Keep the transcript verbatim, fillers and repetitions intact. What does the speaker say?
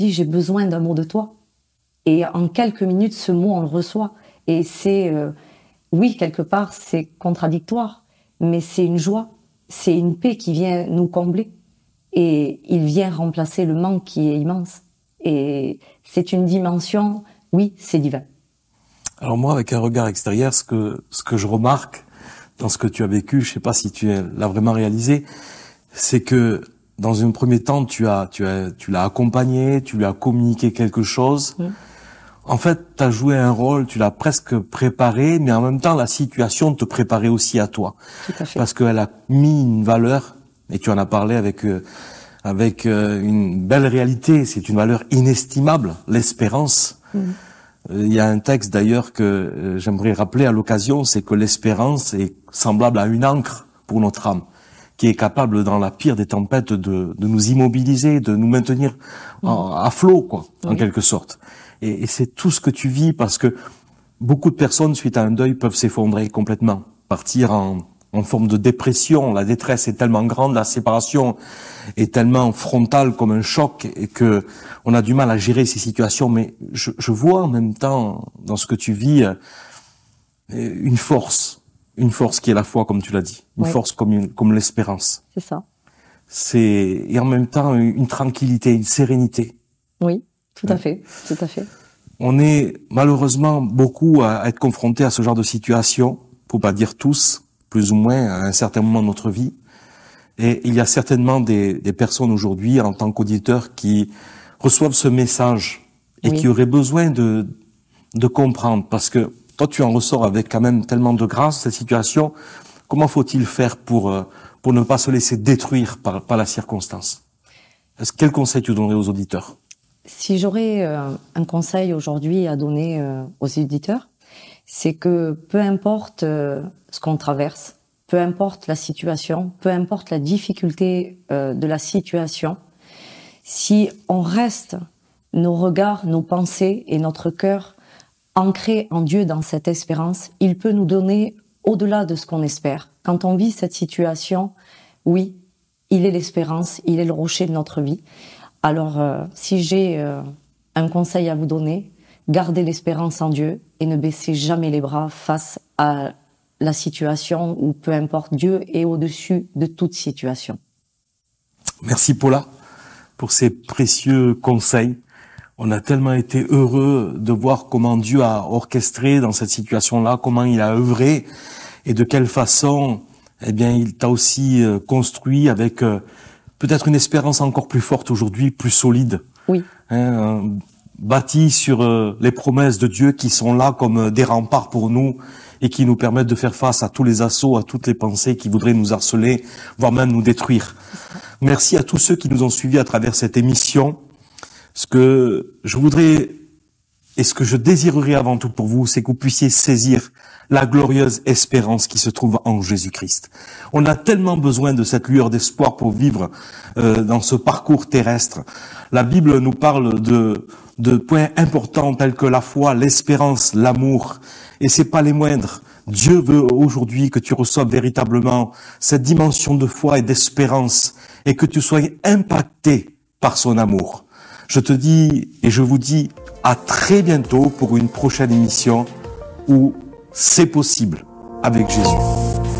dit, j'ai besoin d'un mot de toi. Et en quelques minutes, ce mot, on le reçoit. Et c'est, euh, oui, quelque part, c'est contradictoire, mais c'est une joie, c'est une paix qui vient nous combler. Et il vient remplacer le manque qui est immense. Et c'est une dimension, oui, c'est divin. Alors moi, avec un regard extérieur, ce que ce que je remarque dans ce que tu as vécu, je sais pas si tu l'as vraiment réalisé, c'est que dans un premier temps, tu as tu as tu l'as accompagné, tu lui as communiqué quelque chose. Mmh. En fait, tu as joué un rôle, tu l'as presque préparé, mais en même temps, la situation te préparait aussi à toi. Tout à fait. Parce qu'elle a mis une valeur, et tu en as parlé avec euh, avec euh, une belle réalité, c'est une valeur inestimable, l'espérance. Mmh. Euh, il y a un texte d'ailleurs que euh, j'aimerais rappeler à l'occasion, c'est que l'espérance est semblable à une ancre pour notre âme, qui est capable dans la pire des tempêtes de, de nous immobiliser, de nous maintenir mmh. en, à flot, quoi, oui. en quelque sorte. Et, et c'est tout ce que tu vis, parce que beaucoup de personnes, suite à un deuil, peuvent s'effondrer complètement, partir en, en forme de dépression. La détresse est tellement grande, la séparation est tellement frontale comme un choc, et que on a du mal à gérer ces situations. Mais je, je vois en même temps, dans ce que tu vis, une force, une force qui est la foi, comme tu l'as dit, une oui. force comme, une, comme l'espérance. C'est ça. C'est, et en même temps, une tranquillité, une sérénité. Oui. Tout à fait, tout à fait. On est malheureusement beaucoup à être confrontés à ce genre de situation, pour pas dire tous, plus ou moins, à un certain moment de notre vie. Et il y a certainement des, des personnes aujourd'hui, en tant qu'auditeurs, qui reçoivent ce message et oui. qui auraient besoin de, de comprendre. Parce que toi, tu en ressors avec quand même tellement de grâce, cette situation. Comment faut-il faire pour, pour ne pas se laisser détruire par, par la circonstance? Est-ce, quel conseil tu donnerais aux auditeurs? Si j'aurais euh, un conseil aujourd'hui à donner euh, aux auditeurs, c'est que peu importe euh, ce qu'on traverse, peu importe la situation, peu importe la difficulté euh, de la situation, si on reste nos regards, nos pensées et notre cœur ancrés en Dieu dans cette espérance, il peut nous donner au-delà de ce qu'on espère. Quand on vit cette situation, oui, il est l'espérance, il est le rocher de notre vie. Alors, euh, si j'ai euh, un conseil à vous donner, gardez l'espérance en Dieu et ne baissez jamais les bras face à la situation où, peu importe, Dieu est au-dessus de toute situation. Merci Paula pour ces précieux conseils. On a tellement été heureux de voir comment Dieu a orchestré dans cette situation-là, comment il a œuvré et de quelle façon, eh bien, il t'a aussi euh, construit avec... Euh, peut-être une espérance encore plus forte aujourd'hui, plus solide. Oui. Hein, bâtie sur euh, les promesses de Dieu qui sont là comme euh, des remparts pour nous et qui nous permettent de faire face à tous les assauts, à toutes les pensées qui voudraient nous harceler, voire même nous détruire. Merci à tous ceux qui nous ont suivis à travers cette émission. Ce que je voudrais et ce que je désirerais avant tout pour vous, c'est que vous puissiez saisir la glorieuse espérance qui se trouve en Jésus-Christ. On a tellement besoin de cette lueur d'espoir pour vivre euh, dans ce parcours terrestre. La Bible nous parle de, de points importants tels que la foi, l'espérance, l'amour. Et c'est pas les moindres. Dieu veut aujourd'hui que tu reçoives véritablement cette dimension de foi et d'espérance et que tu sois impacté par son amour. Je te dis et je vous dis à très bientôt pour une prochaine émission où c'est possible avec Jésus.